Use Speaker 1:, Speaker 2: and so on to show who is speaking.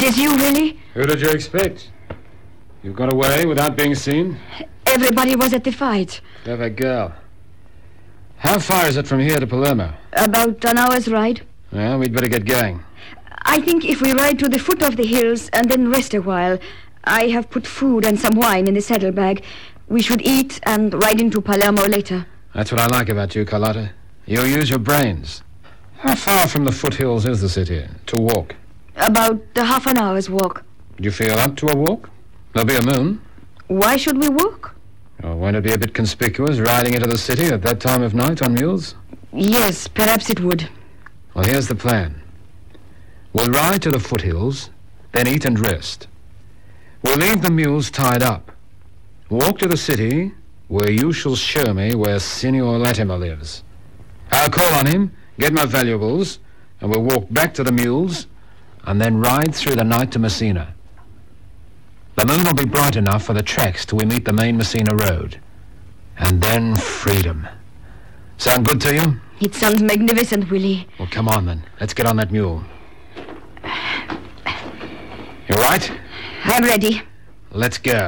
Speaker 1: it you, Willie?
Speaker 2: Who did you expect? You got away without being seen?
Speaker 1: Everybody was at the fight.
Speaker 2: Clever girl. How far is it from here to Palermo?
Speaker 1: About an hour's ride.
Speaker 2: Well, we'd better get going.
Speaker 1: I think if we ride to the foot of the hills and then rest a while, I have put food and some wine in the saddlebag. We should eat and ride into Palermo later.
Speaker 2: That's what I like about you, Carlotta. You use your brains. How far from the foothills is the city to walk?
Speaker 1: About half an hour's walk.
Speaker 2: Do you feel up to a walk? There'll be a moon.
Speaker 1: Why should we walk?
Speaker 2: Oh, won't it be a bit conspicuous riding into the city at that time of night on mules?
Speaker 1: Yes, perhaps it would.
Speaker 2: Well, here's the plan. We'll ride to the foothills, then eat and rest. We'll leave the mules tied up. Walk to the city, where you shall show me where Signor Latimer lives. I'll call on him, get my valuables, and we'll walk back to the mules, and then ride through the night to Messina. The moon will be bright enough for the tracks till we meet the main Messina road. And then freedom. Sound good to you?
Speaker 1: It sounds magnificent, Willie.
Speaker 2: Well, come on then. Let's get on that mule. You right?
Speaker 1: I'm ready.
Speaker 2: Let's go.